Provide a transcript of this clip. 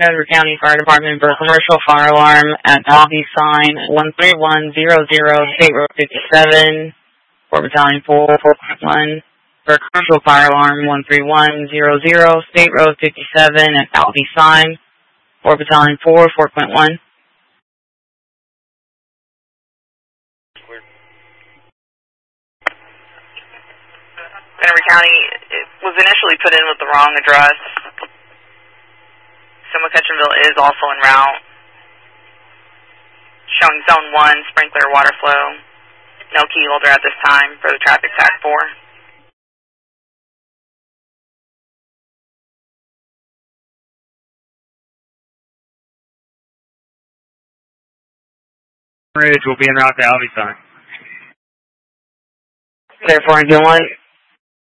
Edward County Fire Department for a commercial fire alarm at lobby sign 13100 State Road 57, Fort Battalion 4, 4.1. For a commercial fire alarm 13100 State Road 57 at lobby sign, Fort Battalion 4, 4.1. Edward County, it was initially put in with the wrong address. So McCutcheonville is also en route. Showing zone 1, sprinkler water flow. No key holder at this time for the traffic TAC 4. Ridge will be en route to Albie sign. Therefore, 1.